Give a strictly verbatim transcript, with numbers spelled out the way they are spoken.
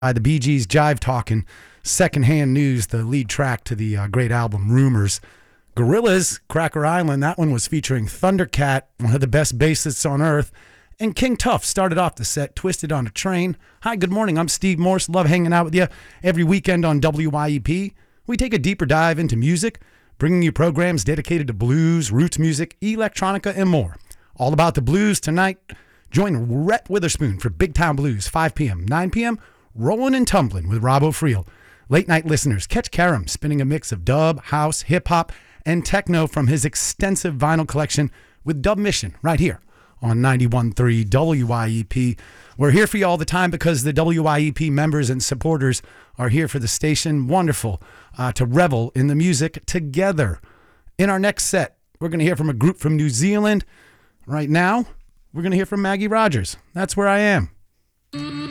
By the Bee Gees Jive Talkin', Secondhand News, the lead track to the uh, great album Rumors. Gorillaz, Cracker Island, that one was featuring Thundercat, one of the best bassists on earth. And King Tuff started off the set, Twisted on a Train. Hi, good morning, I'm Steve Morse. Love hanging out with you every weekend on W Y E P. We take a deeper dive into music, bringing you programs dedicated to blues, roots music, electronica, and more. All about the blues tonight. Join Rhett Witherspoon for Big Town Blues, five p.m., nine p.m., Rollin' and Tumblin' with Rob O'Friel. Late night listeners, catch Karam spinning a mix of dub, house, hip-hop, and techno from his extensive vinyl collection with Dub Mission right here on ninety-one point three W Y E P. We're here for you all the time because the W Y E P members and supporters are here for the station. Wonderful uh, to revel in the music together. In our next set, we're going to hear from a group from New Zealand. Right now, we're going to hear from Maggie Rogers. That's where I am.